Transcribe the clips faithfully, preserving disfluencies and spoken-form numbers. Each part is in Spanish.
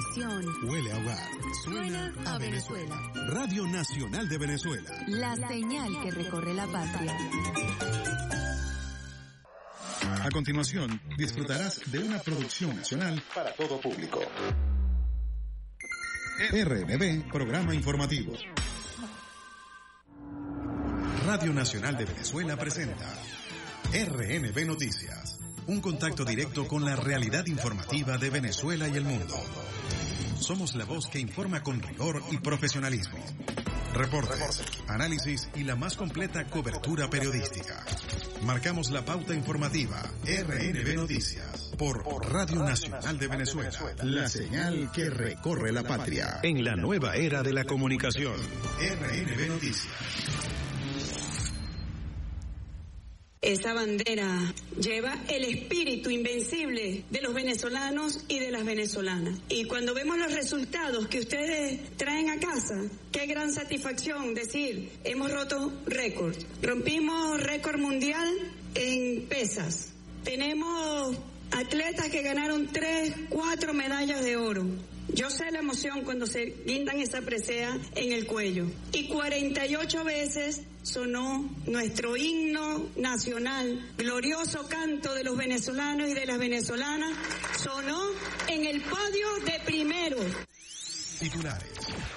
tradición. Huele a hogar. Suena, Suena a Venezuela. Venezuela. Radio Nacional de Venezuela. La, La señal que recorre la patria. A continuación, disfrutarás de una producción nacional para todo público. R N B, Programa Informativo. Radio Nacional de Venezuela presenta R N B Noticias. Un contacto directo con la realidad informativa de Venezuela y el mundo. Somos la voz que informa con rigor y profesionalismo. Reportes, análisis y la más completa cobertura periodística. Marcamos la pauta informativa. R N B Noticias por Radio Nacional de Venezuela. La señal que recorre la patria. En la nueva era de la comunicación. R N B Noticias. Esa bandera lleva el espíritu invencible de los venezolanos y de las venezolanas. Y cuando vemos los resultados que ustedes traen a casa, qué gran satisfacción decir, hemos roto récord. Rompimos récord mundial en pesas. Tenemos atletas que ganaron tres, cuatro medallas de oro. Yo sé la emoción cuando se guindan esa presea en el cuello. Y cuarenta y ocho veces sonó nuestro himno nacional, glorioso canto de los venezolanos y de las venezolanas, sonó en el podio de primero. Titulares.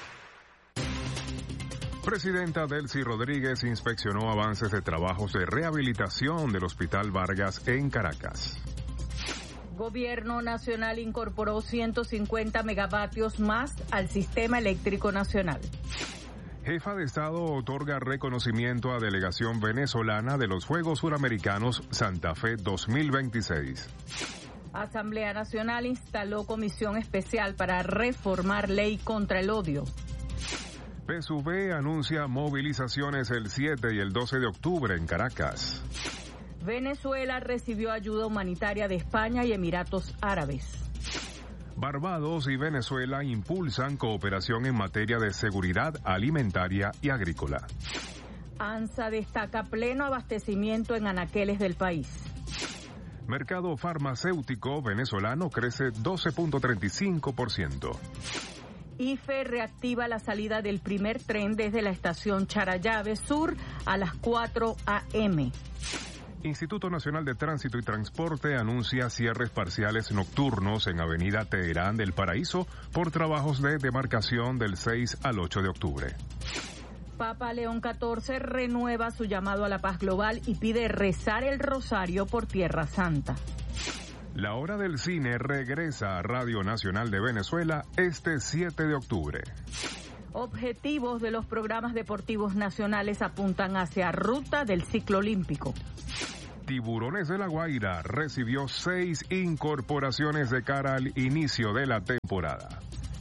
Presidenta Delcy Rodríguez inspeccionó avances de trabajos de rehabilitación del Hospital Vargas en Caracas. Gobierno Nacional incorporó ciento cincuenta megavatios más al sistema eléctrico nacional. Jefa de Estado otorga reconocimiento a delegación venezolana de los Juegos Suramericanos Santa Fe dos mil veintiséis. Asamblea Nacional instaló comisión especial para reformar ley contra el odio. P S U V anuncia movilizaciones el siete y el doce de octubre en Caracas. Venezuela recibió ayuda humanitaria de España y Emiratos Árabes. Barbados y Venezuela impulsan cooperación en materia de seguridad alimentaria y agrícola. ANSA destaca pleno abastecimiento en anaqueles del país. Mercado farmacéutico venezolano crece doce punto treinta y cinco por ciento. I F E reactiva la salida del primer tren desde la estación Charallave Sur a las cuatro a eme Instituto Nacional de Tránsito y Transporte anuncia cierres parciales nocturnos en Avenida Teherán del Paraíso por trabajos de demarcación del seis al ocho de octubre. Papa León catorce renueva su llamado a la paz global y pide rezar el rosario por Tierra Santa. La hora del cine regresa a Radio Nacional de Venezuela este siete de octubre. Objetivos de los programas deportivos nacionales apuntan hacia ruta del ciclo olímpico. Tiburones de La Guaira recibió seis incorporaciones de cara al inicio de la temporada.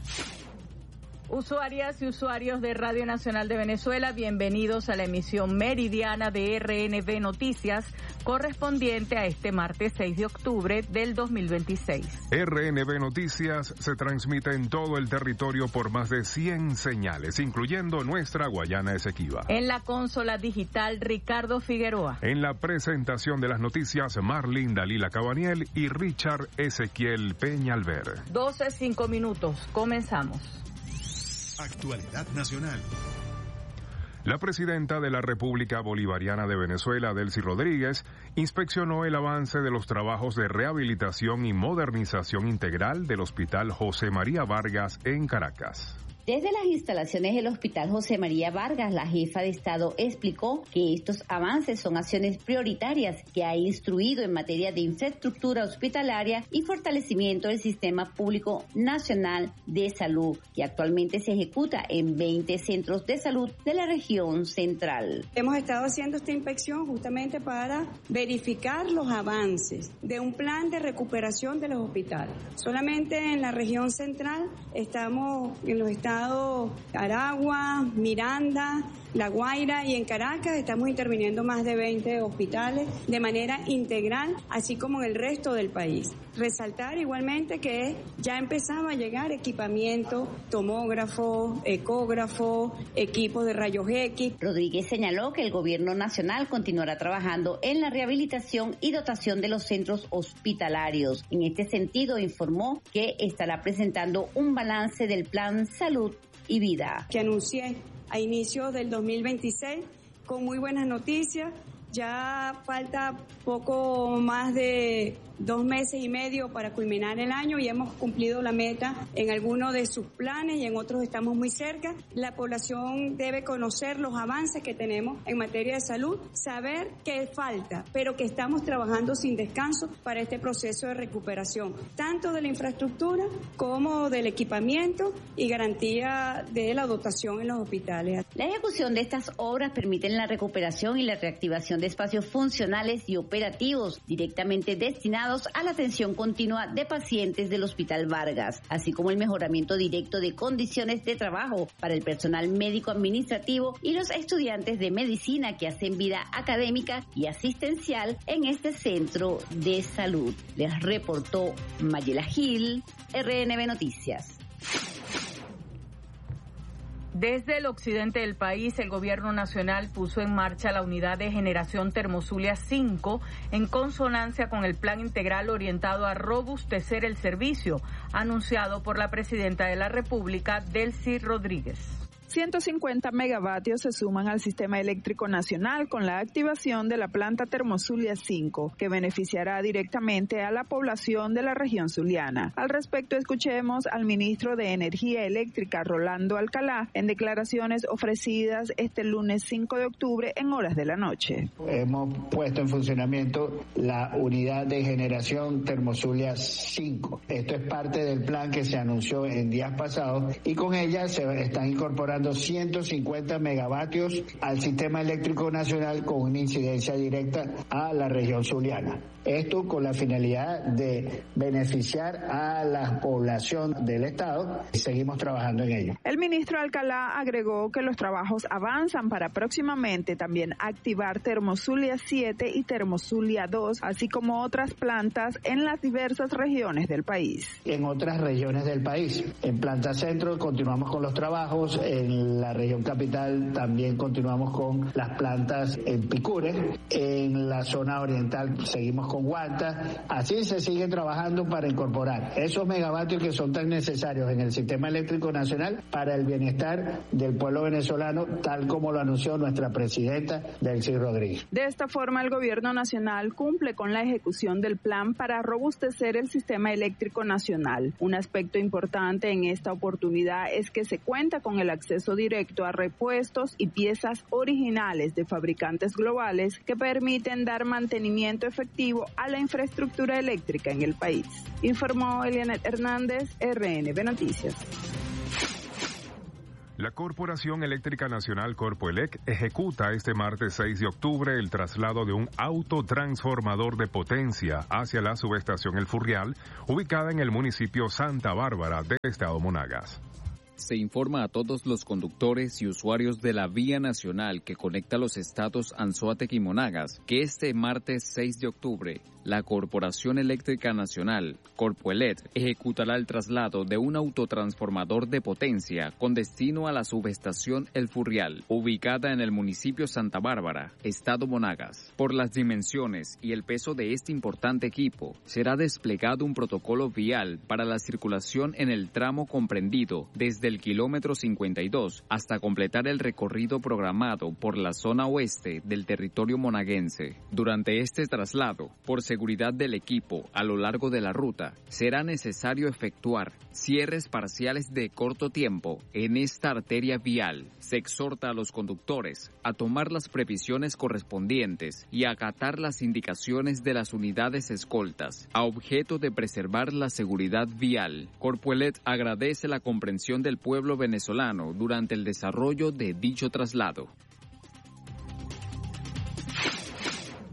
Usuarias y usuarios de Radio Nacional de Venezuela, bienvenidos a la emisión meridiana de R N B Noticias, correspondiente a este martes seis de octubre del dos mil veintiséis. R N B Noticias se transmite en todo el territorio por más de cien señales, incluyendo nuestra Guayana Esequiba. En la consola digital, Ricardo Figueroa. En la presentación de las noticias, Marlene Dalila Cabaniel y Richard Ezequiel Peñalver. doce, cinco minutos. Comenzamos. Actualidad nacional. La presidenta de la República Bolivariana de Venezuela, Delcy Rodríguez, inspeccionó el avance de los trabajos de rehabilitación y modernización integral del Hospital José María Vargas en Caracas. Desde las instalaciones del Hospital José María Vargas, la jefa de Estado explicó que estos avances son acciones prioritarias que ha instruido en materia de infraestructura hospitalaria y fortalecimiento del sistema público nacional de salud, que actualmente se ejecuta en veinte centros de salud de la región central. Hemos estado haciendo esta inspección justamente para verificar los avances de un plan de recuperación de los hospitales. Solamente en la región central estamos en los estados Aragua, Miranda, La Guaira y en Caracas estamos interviniendo más de veinte hospitales de manera integral, así como en el resto del país. Resaltar igualmente que ya empezaba a llegar equipamiento, tomógrafos, ecógrafos, equipos de rayos X. Rodríguez señaló que el gobierno nacional continuará trabajando en la rehabilitación y dotación de los centros hospitalarios. En este sentido, informó que estará presentando un balance del Plan Salud y Vida, que anuncié a inicios del dos mil veintiséis con muy buenas noticias. Ya falta poco más de dos meses y medio para culminar el año y hemos cumplido la meta en algunos de sus planes y en otros estamos muy cerca. La población debe conocer los avances que tenemos en materia de salud, saber qué falta, pero que estamos trabajando sin descanso para este proceso de recuperación, tanto de la infraestructura como del equipamiento y garantía de la dotación en los hospitales. La ejecución de estas obras permite la recuperación y la reactivación de espacios funcionales y operativos directamente destinados a la atención continua de pacientes del Hospital Vargas, así como el mejoramiento directo de condiciones de trabajo para el personal médico administrativo y los estudiantes de medicina que hacen vida académica y asistencial en este centro de salud. Les reportó Mayela Gil, R N B Noticias. Desde el occidente del país, el gobierno nacional puso en marcha la unidad de generación Termozulia cinco en consonancia con el plan integral orientado a robustecer el servicio, anunciado por la presidenta de la República, Delcy Rodríguez. ciento cincuenta megavatios se suman al sistema eléctrico nacional con la activación de la planta Termozulia cinco, que beneficiará directamente a la población de la región zuliana. Al respecto, escuchemos al ministro de Energía Eléctrica, Rolando Alcalá, en declaraciones ofrecidas este lunes cinco de octubre en horas de la noche. Hemos puesto en funcionamiento la unidad de generación Termozulia cinco. Esto es parte del plan que se anunció en días pasados y con ella se están incorporando ciento cincuenta megavatios al sistema eléctrico nacional con una incidencia directa a la región zuliana. Esto con la finalidad de beneficiar a la población del estado y seguimos trabajando en ello. El ministro Alcalá agregó que los trabajos avanzan para próximamente también activar Termozulia siete y Termozulia dos, así como otras plantas en las diversas regiones del país. En otras regiones del país, en Planta Centro continuamos con los trabajos, en la región capital también continuamos con las plantas en Picure, en la zona oriental seguimos con Guanta, así se sigue trabajando para incorporar esos megavatios que son tan necesarios en el sistema eléctrico nacional para el bienestar del pueblo venezolano, tal como lo anunció nuestra presidenta Delcy Rodríguez. De esta forma, el gobierno nacional cumple con la ejecución del plan para robustecer el sistema eléctrico nacional. Un aspecto importante en esta oportunidad es que se cuenta con el acceso directo a repuestos y piezas originales de fabricantes globales que permiten dar mantenimiento efectivo a la infraestructura eléctrica en el país. Informó Elianet Hernández, R N B Noticias. La Corporación Eléctrica Nacional Corpoelec ejecuta este martes seis de octubre el traslado de un autotransformador de potencia hacia la subestación El Furrial, ubicada en el municipio Santa Bárbara del estado Monagas. Se informa a todos los conductores y usuarios de la vía nacional que conecta los estados Anzoátegui y Monagas que este martes seis de octubre la Corporación Eléctrica Nacional, Corpoelec, ejecutará el traslado de un autotransformador de potencia con destino a la subestación El Furrial, ubicada en el municipio Santa Bárbara, estado Monagas. Por las dimensiones y el peso de este importante equipo, será desplegado un protocolo vial para la circulación en el tramo comprendido desde el kilómetro cincuenta y dos hasta completar el recorrido programado por la zona oeste del territorio monaguense. Durante este traslado, por seguridad del equipo a lo largo de la ruta, será necesario efectuar cierres parciales de corto tiempo en esta arteria vial. Se exhorta a los conductores a tomar las previsiones correspondientes y a acatar las indicaciones de las unidades escoltas, a objeto de preservar la seguridad vial. Corpoelec agradece la comprensión del pueblo venezolano durante el desarrollo de dicho traslado.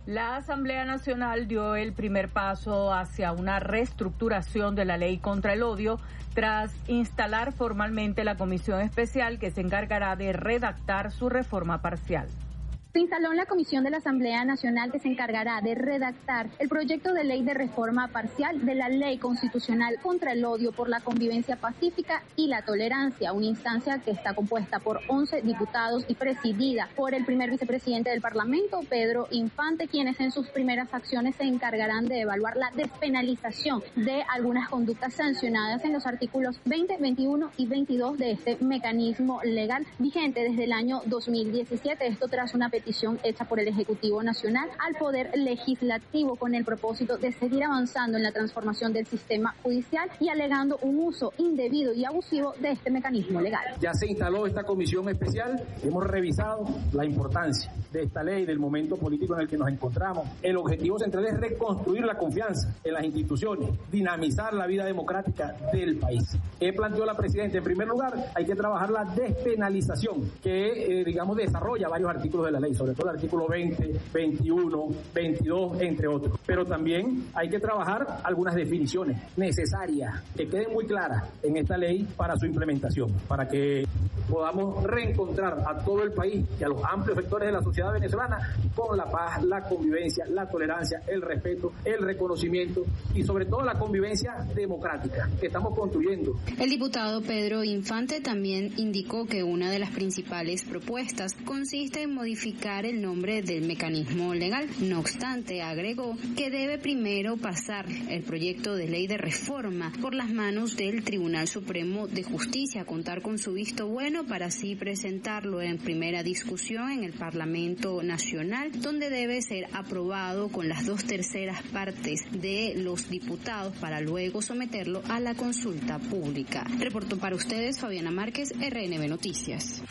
La Asamblea Nacional dio el primer paso hacia una reestructuración de la ley contra el odio tras instalar formalmente la comisión especial que se encargará de redactar su reforma parcial. Se instaló en la Comisión de la Asamblea Nacional que se encargará de redactar el proyecto de ley de reforma parcial de la Ley Constitucional contra el Odio por la Convivencia Pacífica y la Tolerancia, una instancia que está compuesta por once diputados y presidida por el primer vicepresidente del Parlamento, Pedro Infante, quienes en sus primeras acciones se encargarán de evaluar la despenalización de algunas conductas sancionadas en los artículos veinte, veintiuno y veintidós de este mecanismo legal vigente desde el año dos mil diecisiete. Esto tras una petición petición hecha por el Ejecutivo Nacional al Poder Legislativo con el propósito de seguir avanzando en la transformación del sistema judicial y alegando un uso indebido y abusivo de este mecanismo legal. Ya se instaló esta comisión especial, hemos revisado la importancia de esta ley, del momento político en el que nos encontramos. El objetivo central es reconstruir la confianza en las instituciones, dinamizar la vida democrática del país. ¿Qué planteó la Presidenta? En primer lugar, hay que trabajar la despenalización, que, eh, digamos, desarrolla varios artículos de la ley, sobre todo el artículo veinte, veintiuno, veintidós, entre otros. Pero también hay que trabajar algunas definiciones necesarias que queden muy claras en esta ley para su implementación, para que podamos reencontrar a todo el país y a los amplios sectores de la sociedad venezolana con la paz, la convivencia, la tolerancia, el respeto, el reconocimiento y sobre todo la convivencia democrática que estamos construyendo. El diputado Pedro Infante también indicó que una de las principales propuestas consiste en modificar el nombre del mecanismo legal. No obstante, agregó que debe primero pasar el proyecto de ley de reforma por las manos del Tribunal Supremo de Justicia, contar con su visto bueno para así presentarlo en primera discusión en el Parlamento Nacional, donde debe ser aprobado con las dos terceras partes de los diputados para luego someterlo a la consulta pública. Reportó para ustedes Fabiana Márquez, R N B Noticias.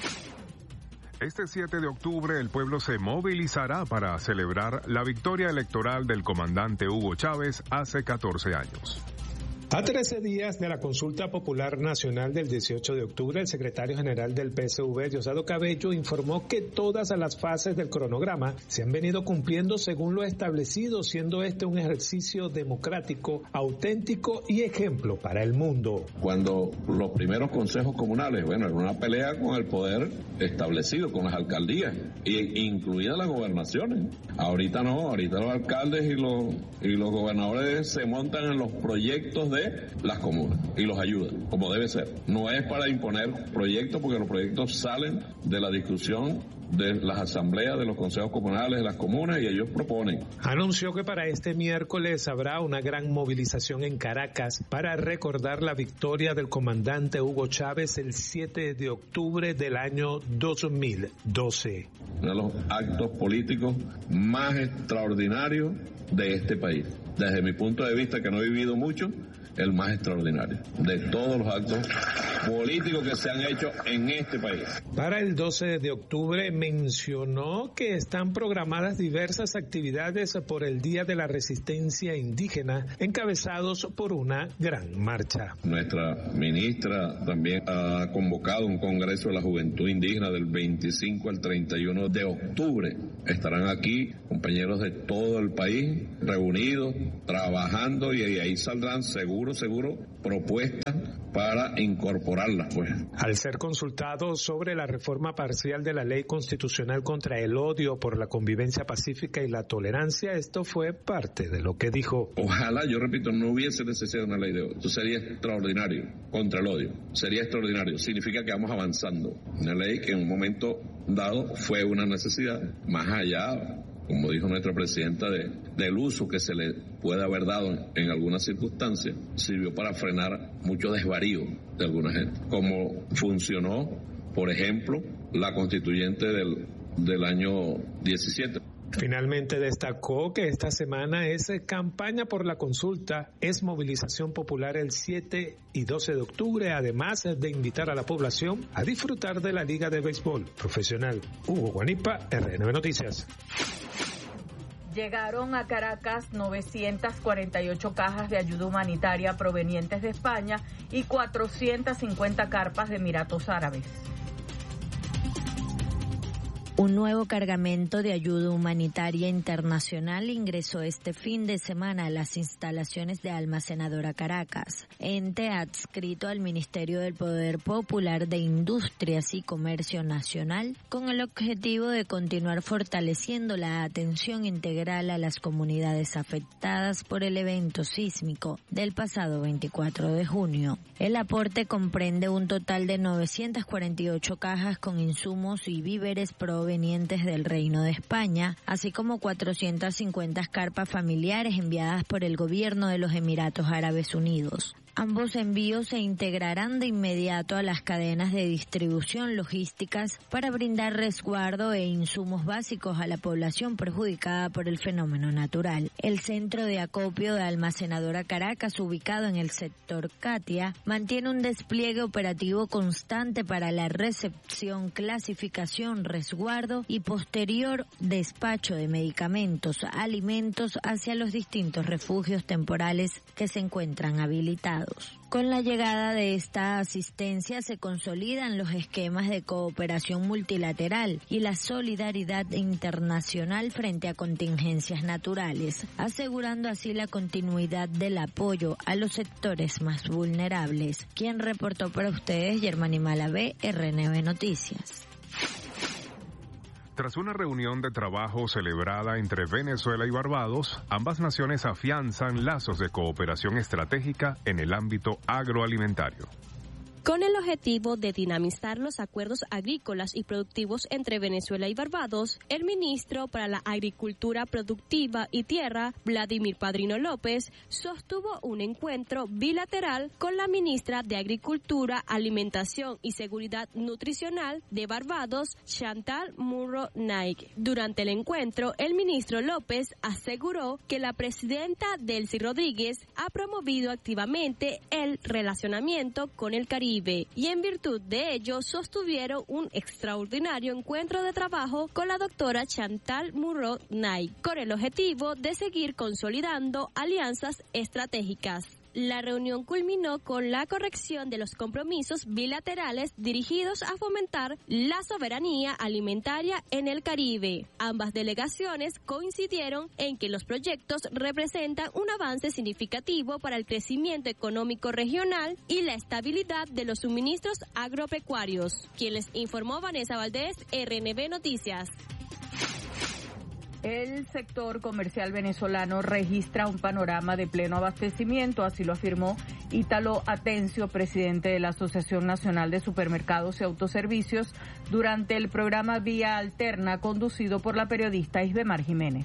Este siete de octubre el pueblo se movilizará para celebrar la victoria electoral del comandante Hugo Chávez hace catorce años. A trece días de la consulta popular nacional del dieciocho de octubre, el secretario general del P S V, Diosdado Cabello, informó que todas las fases del cronograma se han venido cumpliendo según lo establecido, siendo este un ejercicio democrático, auténtico y ejemplo para el mundo. Cuando los primeros consejos comunales, bueno, era una pelea con el poder establecido, con las alcaldías, incluidas las gobernaciones. Ahorita no, ahorita los alcaldes y los, y los gobernadores se montan en los proyectos de las comunas y los ayudan, como debe ser. No es para imponer proyectos, porque los proyectos salen de la discusión de las asambleas, de los consejos comunales, de las comunas, y ellos proponen. Anunció que para este miércoles habrá una gran movilización en Caracas para recordar la victoria del comandante Hugo Chávez el siete de octubre del año dos mil doce. Uno de los actos políticos más extraordinarios de este país. Desde mi punto de vista, que no he vivido mucho, el más extraordinario de todos los actos políticos que se han hecho en este país. Para el doce de octubre mencionó que están programadas diversas actividades por el Día de la Resistencia Indígena, encabezados por una gran marcha. Nuestra ministra también ha convocado un Congreso de la Juventud Indígena del veinticinco al treinta y uno de octubre. Estarán aquí compañeros de todo el país reunidos, trabajando, y ahí saldrán seguro, seguro, propuestas para incorporarlas, pues. Al ser consultado sobre la reforma parcial de la Ley Constitucional contra el Odio por la Convivencia Pacífica y la Tolerancia, esto fue parte de lo que dijo. Ojalá, yo repito, no hubiese necesidad de una ley de odio. Esto sería extraordinario, contra el odio. Sería extraordinario. Significa que vamos avanzando. Una ley que en un momento dado fue una necesidad, más allá, como dijo nuestra presidenta, de, del uso que se le puede haber dado en, en algunas circunstancias, sirvió para frenar mucho desvarío de alguna gente, como funcionó, por ejemplo, la constituyente del, del año diecisiete. Finalmente destacó que esta semana es campaña por la consulta, es movilización popular el siete y doce de octubre, además de invitar a la población a disfrutar de la Liga de Béisbol Profesional. Hugo Guanipa, R N B Noticias. Llegaron a Caracas novecientas cuarenta y ocho cajas de ayuda humanitaria provenientes de España y cuatrocientas cincuenta carpas de Emiratos Árabes. Un nuevo cargamento de ayuda humanitaria internacional ingresó este fin de semana a las instalaciones de Almacenadora Caracas, ente adscrito al Ministerio del Poder Popular de Industrias y Comercio Nacional, con el objetivo de continuar fortaleciendo la atención integral a las comunidades afectadas por el evento sísmico del pasado veinticuatro de junio. El aporte comprende un total de novecientas cuarenta y ocho cajas con insumos y víveres provenientes del Reino de España, así como cuatrocientas cincuenta carpas familiares enviadas por el gobierno de los Emiratos Árabes Unidos. Ambos envíos se integrarán de inmediato a las cadenas de distribución logísticas para brindar resguardo e insumos básicos a la población perjudicada por el fenómeno natural. El centro de acopio de Almacenadora Caracas, ubicado en el sector Catia, mantiene un despliegue operativo constante para la recepción, clasificación, resguardo y posterior despacho de medicamentos, alimentos hacia los distintos refugios temporales que se encuentran habilitados. Con la llegada de esta asistencia se consolidan los esquemas de cooperación multilateral y la solidaridad internacional frente a contingencias naturales, asegurando así la continuidad del apoyo a los sectores más vulnerables. Quien reportó para ustedes, Germany Malavé, R N B Noticias. Tras una reunión de trabajo celebrada entre Venezuela y Barbados, ambas naciones afianzan lazos de cooperación estratégica en el ámbito agroalimentario. Con el objetivo de dinamizar los acuerdos agrícolas y productivos entre Venezuela y Barbados, el ministro para la Agricultura Productiva y Tierra, Vladimir Padrino López, sostuvo un encuentro bilateral con la ministra de Agricultura, Alimentación y Seguridad Nutricional de Barbados, Chantal Munro-Naik. Durante el encuentro, el ministro López aseguró que la presidenta Delcy Rodríguez ha promovido activamente el relacionamiento con el Caribe, y en virtud de ello sostuvieron un extraordinario encuentro de trabajo con la doctora Chantal Munro-Naik, con el objetivo de seguir consolidando alianzas estratégicas. La reunión culminó con la corrección de los compromisos bilaterales dirigidos a fomentar la soberanía alimentaria en el Caribe. Ambas delegaciones coincidieron en que los proyectos representan un avance significativo para el crecimiento económico regional y la estabilidad de los suministros agropecuarios. Quien les informó, Vanessa Valdés, R N B Noticias. El sector comercial venezolano registra un panorama de pleno abastecimiento, así lo afirmó Ítalo Atencio, presidente de la Asociación Nacional de Supermercados y Autoservicios, durante el programa Vía Alterna conducido por la periodista Isbemar Jiménez.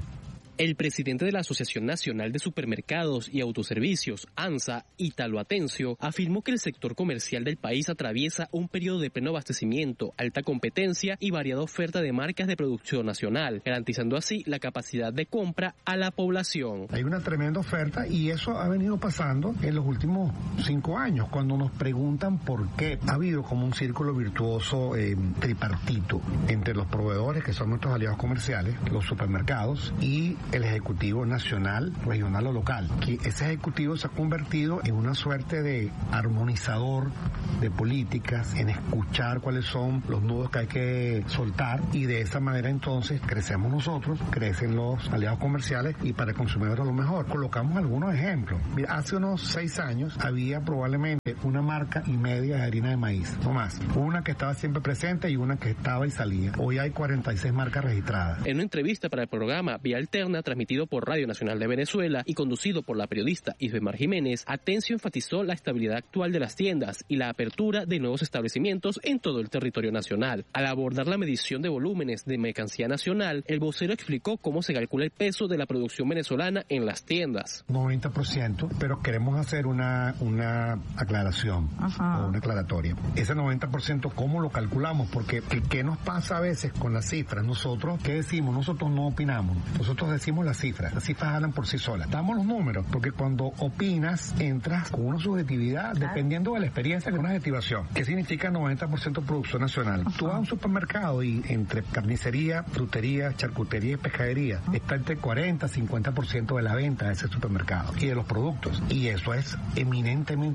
El presidente de la Asociación Nacional de Supermercados y Autoservicios, ANSA, Ítalo Atencio, afirmó que el sector comercial del país atraviesa un periodo de pleno abastecimiento, alta competencia y variada oferta de marcas de producción nacional, garantizando así la capacidad de compra a la población. Hay una tremenda oferta y eso ha venido pasando en los últimos cinco años, cuando nos preguntan por qué. Ha habido como un círculo virtuoso eh, tripartito entre los proveedores, que son nuestros aliados comerciales, los supermercados y el Ejecutivo Nacional, Regional o Local. Que ese Ejecutivo se ha convertido en una suerte de armonizador de políticas, en escuchar cuáles son los nudos que hay que soltar, y de esa manera entonces crecemos nosotros, crecen los aliados comerciales y para el consumidor a lo mejor. Colocamos algunos ejemplos. Mira, hace unos seis años había probablemente una marca y media de harina de maíz, no más. Una que estaba siempre presente y una que estaba y salía. Hoy hay cuarenta y seis marcas registradas. En una entrevista para el programa Vía Alterna, transmitido por Radio Nacional de Venezuela y conducido por la periodista Isbemar Jiménez, Atencio enfatizó la estabilidad actual de las tiendas y la apertura de nuevos establecimientos en todo el territorio nacional. Al abordar la medición de volúmenes de mercancía nacional, el vocero explicó cómo se calcula el peso de la producción venezolana en las tiendas. noventa por ciento, pero queremos hacer una, una aclaración. Ajá. O una aclaratoria. Ese noventa por ciento, ¿cómo lo calculamos? Porque ¿qué nos pasa a veces con las cifras? Nosotros, ¿qué decimos? Nosotros no opinamos. Nosotros decimos las cifras. Las cifras hablan por sí solas. Damos los números, porque cuando opinas, entras con una subjetividad dependiendo de la experiencia con una adjetivación. ¿Qué significa noventa por ciento producción nacional? Ajá. Tú vas a un supermercado y entre carnicería, frutería, charcutería y pescadería Ajá. está entre cuarenta a cincuenta por ciento de la venta de ese supermercado y de los productos. Y eso es eminentemente nacional.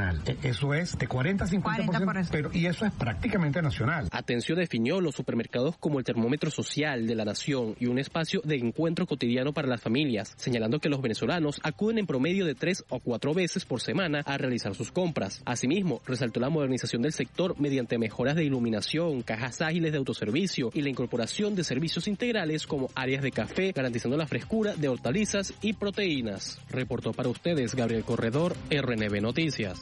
nacional. Eso es de cuarenta a cincuenta por ciento, cuarenta por ciento. Pero, y eso es prácticamente nacional. Atención definió los supermercados como el termómetro social de la nación y un espacio de encuentro cotidiano para las familias, señalando que los venezolanos acuden en promedio de tres o cuatro veces por semana a realizar sus compras. Asimismo, resaltó la modernización del sector mediante mejoras de iluminación, cajas ágiles de autoservicio y la incorporación de servicios integrales como áreas de café, garantizando la frescura de hortalizas y proteínas. Reportó para ustedes Gabriel Corredor, R N B Noticias.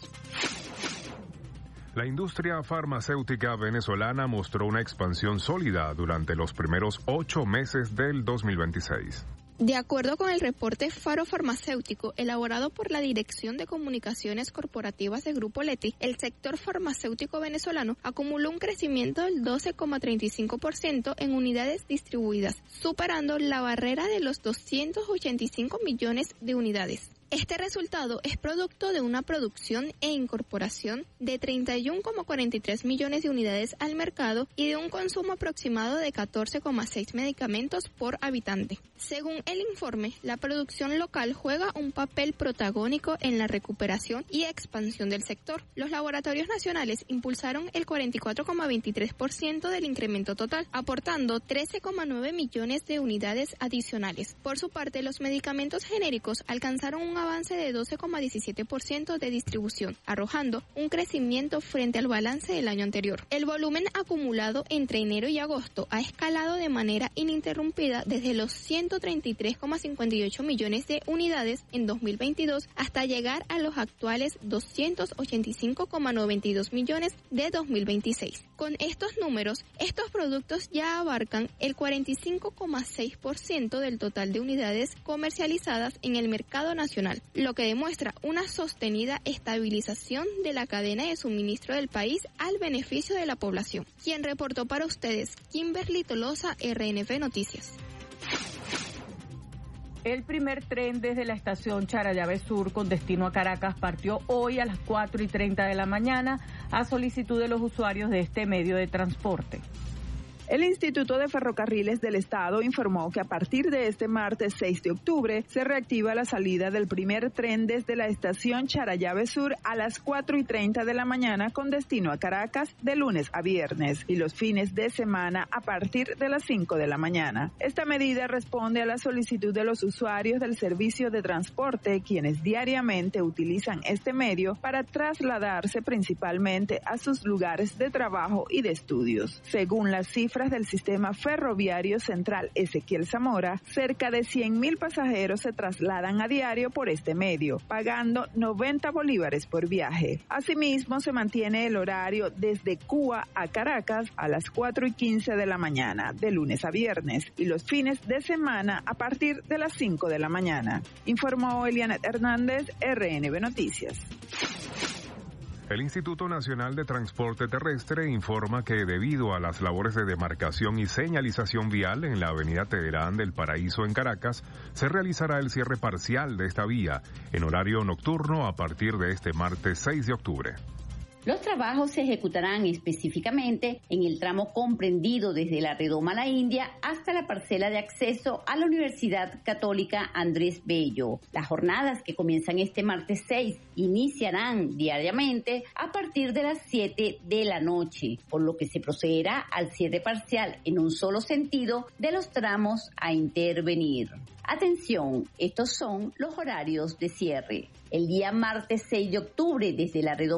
La industria farmacéutica venezolana mostró una expansión sólida durante los primeros ocho meses del dos mil veintiséis. De acuerdo con el reporte Faro Farmacéutico elaborado por la Dirección de Comunicaciones Corporativas de Grupo Leti, el sector farmacéutico venezolano acumuló un crecimiento del doce coma treinta y cinco por ciento en unidades distribuidas, superando la barrera de los doscientos ochenta y cinco millones de unidades. Este resultado es producto de una producción e incorporación de treinta y uno coma cuarenta y tres millones de unidades al mercado y de un consumo aproximado de catorce coma seis medicamentos por habitante. Según el informe, la producción local juega un papel protagónico en la recuperación y expansión del sector. Los laboratorios nacionales impulsaron el cuarenta y cuatro coma veintitrés por ciento del incremento total, aportando trece coma nueve millones de unidades adicionales. Por su parte, los medicamentos genéricos alcanzaron un avance de doce coma diecisiete por ciento de distribución, arrojando un crecimiento frente al balance del año anterior. El volumen acumulado entre enero y agosto ha escalado de manera ininterrumpida desde los ciento treinta y tres coma cincuenta y ocho millones de unidades en dos mil veintidós hasta llegar a los actuales doscientos ochenta y cinco coma noventa y dos millones de dos mil veintiséis. Con estos números, estos productos ya abarcan el cuarenta y cinco coma seis por ciento del total de unidades comercializadas en el mercado nacional, lo que demuestra una sostenida estabilización de la cadena de suministro del país al beneficio de la población. Quien reportó para ustedes, Kimberly Tolosa, R N B Noticias. El primer tren desde la estación Charallave Sur con destino a Caracas partió hoy a las cuatro y treinta de la mañana a solicitud de los usuarios de este medio de transporte. El Instituto de Ferrocarriles del Estado informó que a partir de este martes seis de octubre se reactiva la salida del primer tren desde la estación Charallave Sur a las cuatro y treinta de la mañana con destino a Caracas de lunes a viernes y los fines de semana a partir de las cinco de la mañana. Esta medida responde a la solicitud de los usuarios del servicio de transporte, quienes diariamente utilizan este medio para trasladarse principalmente a sus lugares de trabajo y de estudios. Según las cifras del Sistema Ferroviario Central Ezequiel Zamora, cerca de cien mil pasajeros se trasladan a diario por este medio, pagando noventa bolívares por viaje. Asimismo, se mantiene el horario desde Cuba a Caracas a las cuatro y quince de la mañana, de lunes a viernes, y los fines de semana a partir de las cinco de la mañana. Informó Elianet Hernández, R N B Noticias. El Instituto Nacional de Transporte Terrestre informa que debido a las labores de demarcación y señalización vial en la avenida Teherán del Paraíso en Caracas, se realizará el cierre parcial de esta vía en horario nocturno a partir de este martes seis de octubre. Los trabajos se ejecutarán específicamente en el tramo comprendido desde la redoma La India hasta la parcela de acceso a la Universidad Católica Andrés Bello. Las jornadas, que comienzan este martes seis, iniciarán diariamente a partir de las siete de la noche, por lo que se procederá al cierre parcial en un solo sentido de los tramos a intervenir. Atención, estos son los horarios de cierre. El día martes seis de octubre desde la redoma